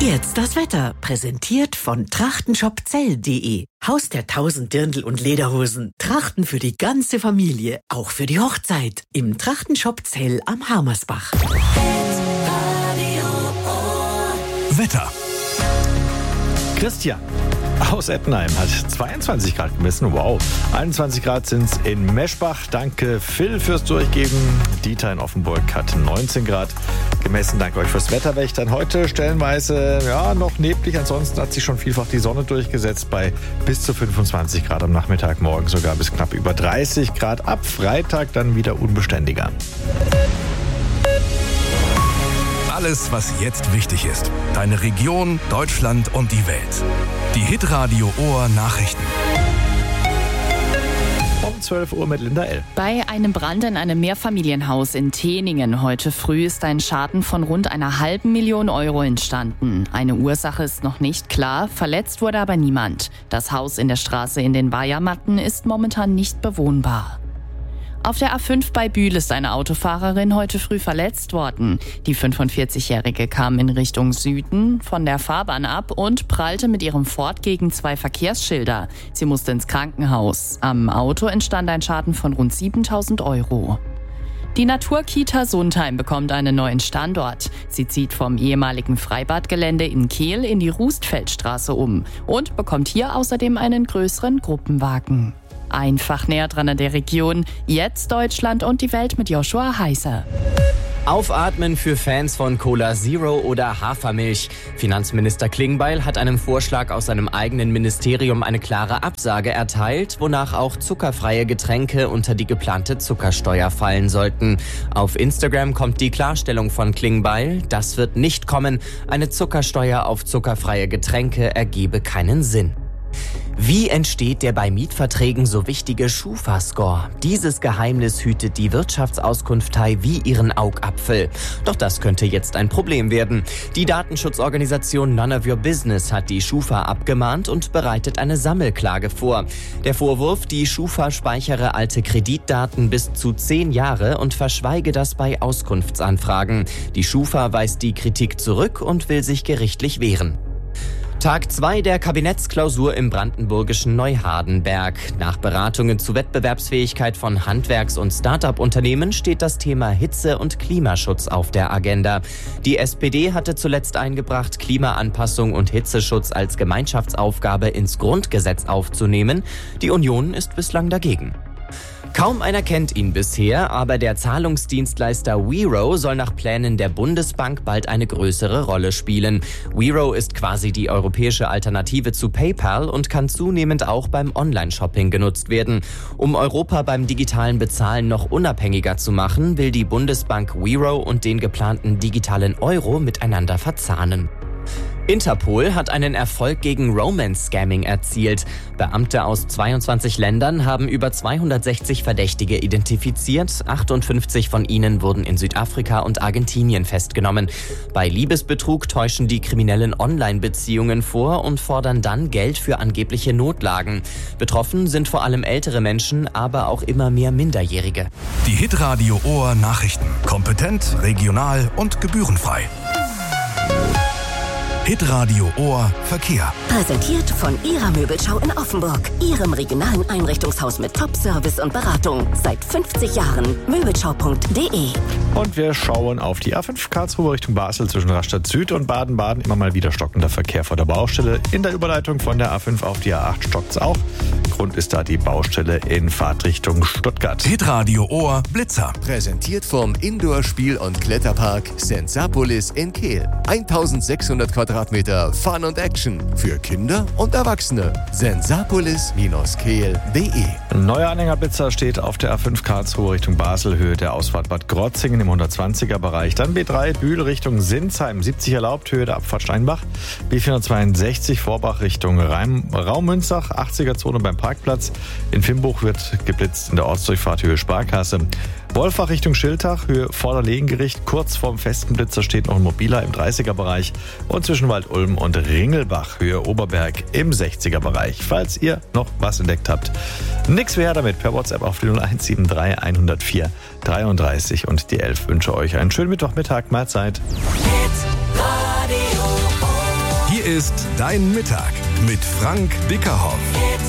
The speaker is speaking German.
Jetzt das Wetter, präsentiert von trachtenshopzell.de. Haus der 1000 Dirndl und Lederhosen. Trachten für die ganze Familie, auch für die Hochzeit. Im Trachtenshop Zell am Harmersbach. Wetter. Christian aus Ettenheim hat 22 Grad gemessen. Wow. 21 Grad sind es in Meschbach. Danke Phil fürs Durchgeben. Dieter in Offenburg hat 19 Grad gemessen. Danke euch fürs Wetterwächtern. Heute stellenweise noch neblig. Ansonsten hat sich schon vielfach die Sonne durchgesetzt bei bis zu 25 Grad am Nachmittag. Morgen sogar bis knapp über 30 Grad. Ab Freitag dann wieder unbeständiger. Alles, was jetzt wichtig ist. Deine Region, Deutschland und die Welt. Die Hitradio Ohr Nachrichten. Um 12 Uhr mit Linda L. Bei einem Brand in einem Mehrfamilienhaus in Teningen heute früh ist ein Schaden von rund 500.000 Euro entstanden. Eine Ursache ist noch nicht klar, verletzt wurde aber niemand. Das Haus in der Straße in den Weihermatten ist momentan nicht bewohnbar. Auf der A5 bei Bühl ist eine Autofahrerin heute früh verletzt worden. Die 45-Jährige kam in Richtung Süden von der Fahrbahn ab und prallte mit ihrem Ford gegen 2 Verkehrsschilder. Sie musste ins Krankenhaus. Am Auto entstand ein Schaden von rund 7.000 Euro. Die Naturkita Sundheim bekommt einen neuen Standort. Sie zieht vom ehemaligen Freibadgelände in Kehl in die Rustfeldstraße um und bekommt hier außerdem einen größeren Gruppenwagen. Einfach näher dran an der Region. Jetzt Deutschland und die Welt mit Joshua Heiser. Aufatmen für Fans von Cola Zero oder Hafermilch. Finanzminister Klingbeil hat einem Vorschlag aus seinem eigenen Ministerium eine klare Absage erteilt, wonach auch zuckerfreie Getränke unter die geplante Zuckersteuer fallen sollten. Auf Instagram kommt die Klarstellung von Klingbeil: Das wird nicht kommen. Eine Zuckersteuer auf zuckerfreie Getränke ergebe keinen Sinn. Wie entsteht der bei Mietverträgen so wichtige Schufa-Score? Dieses Geheimnis hütet die Wirtschaftsauskunftei wie ihren Augapfel. Doch das könnte jetzt ein Problem werden. Die Datenschutzorganisation None of Your Business hat die Schufa abgemahnt und bereitet eine Sammelklage vor. Der Vorwurf, die Schufa speichere alte Kreditdaten bis zu 10 Jahre und verschweige das bei Auskunftsanfragen. Die Schufa weist die Kritik zurück und will sich gerichtlich wehren. Tag 2 der Kabinettsklausur im brandenburgischen Neuhardenberg. Nach Beratungen zu Wettbewerbsfähigkeit von Handwerks- und Start-up-Unternehmen steht das Thema Hitze- und Klimaschutz auf der Agenda. Die SPD hatte zuletzt eingebracht, Klimaanpassung und Hitzeschutz als Gemeinschaftsaufgabe ins Grundgesetz aufzunehmen. Die Union ist bislang dagegen. Kaum einer kennt ihn bisher, aber der Zahlungsdienstleister Wero soll nach Plänen der Bundesbank bald eine größere Rolle spielen. Wero ist quasi die europäische Alternative zu PayPal und kann zunehmend auch beim Online-Shopping genutzt werden. Um Europa beim digitalen Bezahlen noch unabhängiger zu machen, will die Bundesbank Wero und den geplanten digitalen Euro miteinander verzahnen. Interpol hat einen Erfolg gegen Romance-Scamming erzielt. Beamte aus 22 Ländern haben über 260 Verdächtige identifiziert. 58 von ihnen wurden in Südafrika und Argentinien festgenommen. Bei Liebesbetrug täuschen die Kriminellen Online-Beziehungen vor und fordern dann Geld für angebliche Notlagen. Betroffen sind vor allem ältere Menschen, aber auch immer mehr Minderjährige. Die Hitradio Ohr Nachrichten. Kompetent, regional und gebührenfrei. Hitradio Ohr Verkehr. Präsentiert von Ihrer Möbelschau in Offenburg. Ihrem regionalen Einrichtungshaus mit Top-Service und Beratung. Seit 50 Jahren. Möbelschau.de. Und wir schauen auf die A5 Karlsruhe Richtung Basel zwischen Rastatt Süd und Baden-Baden. Immer mal wieder stockender Verkehr vor der Baustelle. In der Überleitung von der A5 auf die A8 stockt's auch. Grund ist da die Baustelle in Fahrtrichtung Stuttgart. Hitradio Ohr Blitzer. Präsentiert vom Indoor-Spiel- und Kletterpark Sensapolis in Kehl. 1600 Quadratmeter Fun und Action für Kinder und Erwachsene. Sensapolis-kehl.de. Ein neuer Anhängerblitzer steht auf der A5 Karlsruhe Richtung Basel, Höhe der Ausfahrt Bad Krotzingen im 120er Bereich. Dann B3 Bühl Richtung Sinsheim, 70 erlaubt, Höhe der Abfahrt Steinbach. B462 Vorbach Richtung Raumünzach, 80er Zone beim Parkplatz. In Fimbuch wird geblitzt in der Ortsdurchfahrt Höhe Sparkasse. Wolfach Richtung Schiltach, Höhe Vorderlegengericht. Kurz vorm festen Blitzer steht noch ein Mobiler im 30er-Bereich. Und zwischen Wald-Ulm und Ringelbach, Höhe Oberberg im 60er-Bereich. Falls ihr noch was entdeckt habt, nix mehr damit. Per WhatsApp auf die 0173 104 33 und die 11. Wünsche euch einen schönen Mittwochmittag. Mahlzeit. ist Dein Mittag mit Frank Dickerhoff.